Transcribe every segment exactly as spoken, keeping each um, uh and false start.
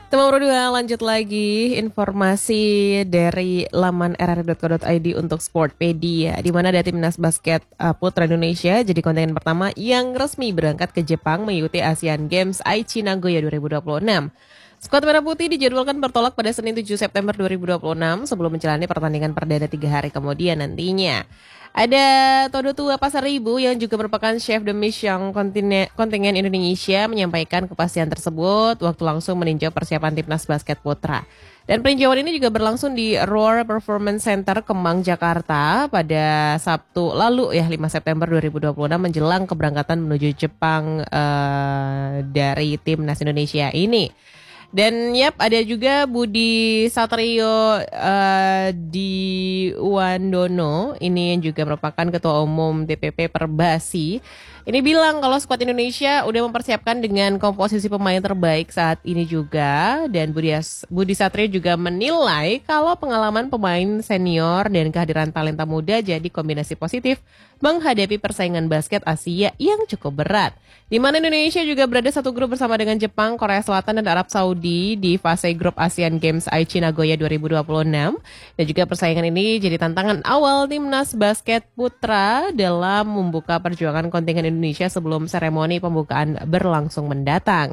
Teman Pro dua, lanjut lagi informasi dari laman r r dot co dot i d untuk Sportpedia, di mana ada timnas basket uh, putra Indonesia jadi kontingen pertama yang resmi berangkat ke Jepang mengikuti Asian Games Aichi Nagoya dua ribu dua puluh enam. Skuad Merah Putih dijadwalkan bertolak pada Senin tujuh September dua ribu dua puluh enam sebelum menjalani pertandingan perdana tiga hari kemudian nantinya. Ada Todo Tua Pasaribu yang juga merupakan chef de mission kontingen Indonesia menyampaikan kepastian tersebut waktu langsung meninjau persiapan timnas basket putra. Dan peninjauan ini juga berlangsung di Roar Performance Center Kemang, Jakarta pada Sabtu lalu ya lima September dua ribu dua puluh enam menjelang keberangkatan menuju Jepang uh, dari timnas Indonesia ini. Dan yap, ada juga Budi Satrio uh, di Wandono, ini yang juga merupakan Ketua Umum D P P Perbasi. Ini bilang kalau skuad Indonesia udah mempersiapkan dengan komposisi pemain terbaik saat ini juga. Dan Budi, Budi Satrio juga menilai kalau pengalaman pemain senior dan kehadiran talenta muda jadi kombinasi positif menghadapi persaingan basket Asia yang cukup berat. Di mana Indonesia juga berada satu grup bersama dengan Jepang, Korea Selatan, dan Arab Saudi di fase grup Asian Games Aichi Nagoya dua ribu dua puluh enam. Dan juga persaingan ini jadi tantangan awal timnas basket putra dalam membuka perjuangan kontingen Indonesia sebelum seremoni pembukaan berlangsung mendatang.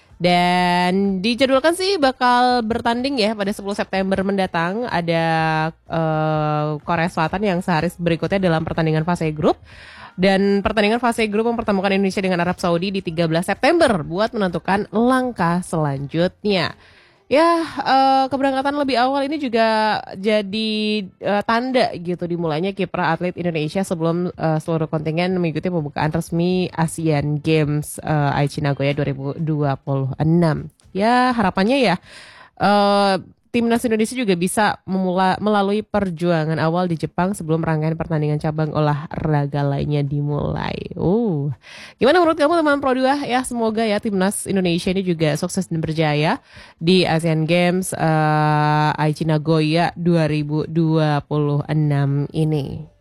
Dan dijadwalkan sih bakal bertanding ya pada sepuluh September mendatang. Ada uh, Korea Selatan yang sehari berikutnya dalam pertandingan fase grup. Dan pertandingan fase grup mempertemukan Indonesia dengan Arab Saudi di tiga belas September buat menentukan langkah selanjutnya. Ya, uh, keberangkatan lebih awal ini juga jadi uh, tanda gitu dimulainya kiprah atlet Indonesia sebelum uh, seluruh kontingen mengikuti pembukaan resmi Asian Games uh, Aichi Nagoya dua ribu dua puluh enam. Ya, harapannya ya uh, timnas Indonesia juga bisa memula, melalui perjuangan awal di Jepang sebelum rangkaian pertandingan cabang olahraga lainnya dimulai. Uh, gimana menurut kamu teman Pro dua? Ya, semoga ya timnas Indonesia ini juga sukses dan berjaya di Asian Games uh, Aichi Nagoya dua ribu dua puluh enam ini.